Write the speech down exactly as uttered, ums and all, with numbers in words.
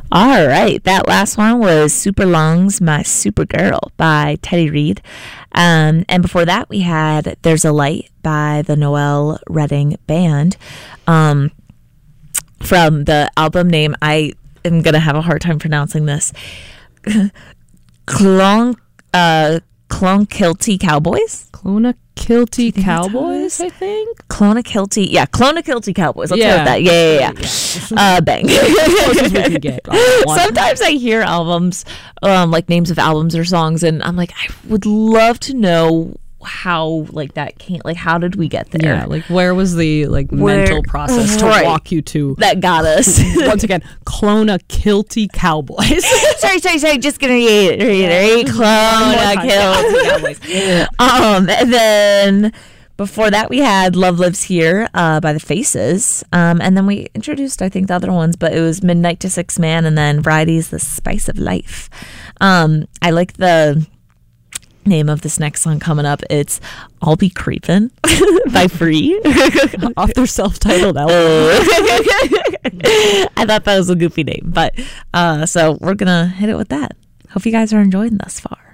All right, that last one was Super Lungs, My Supergirl by Teddy Reed. Um, and before that, we had There's a Light by the Noel Redding Band. Um, from the album name, I am going to have a hard time pronouncing this. Clon, uh, Clonakilty Cowboys? Clonakilty Cowboys, I think? Clonakilty, yeah, Clonakilty Cowboys. Let's yeah. go with that. Yeah, yeah, yeah. yeah. uh, bang. we can get Sometimes I hear albums, um, like names of albums or songs, and I'm like, I would love to know how, like, that can't, like, how did we get there? Yeah, like, where was the, like, where, mental process to right. walk you to? That got us. Once again, Clonakilty Cowboys. sorry, sorry, sorry, just gonna read it, read it. Clonakilty Cowboys. Um, and then before that, we had Love Lives Here uh, by The Faces. Um, and then we introduced, I think, the other ones, but it was Midnight to Six Man, and then Variety's The Spice of Life. Um, I like the name of this next song coming up. It's I'll Be Creepin' by Free. Off their self-titled album. I thought that was a goofy name, but uh, so we're gonna hit it with that. Hope you guys are enjoying thus far.